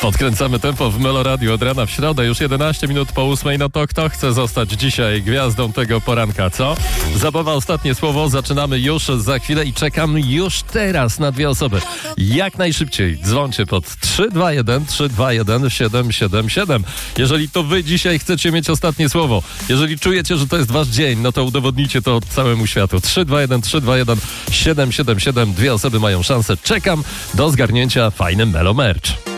Podkręcamy tempo w Melo Radio od rana w środę, już 11 minut po 8. No to kto chce zostać dzisiaj gwiazdą tego poranka, co? Zabawa ostatnie słowo, zaczynamy już za chwilę i czekam już teraz na 2 osoby. Jak najszybciej dzwońcie pod 321 777. Jeżeli to wy dzisiaj chcecie mieć ostatnie słowo, jeżeli czujecie, że to jest wasz dzień, no to udowodnijcie to całemu światu. 321 777. 2 osoby mają szansę. Czekam do zgarnięcia fajny Melo merch.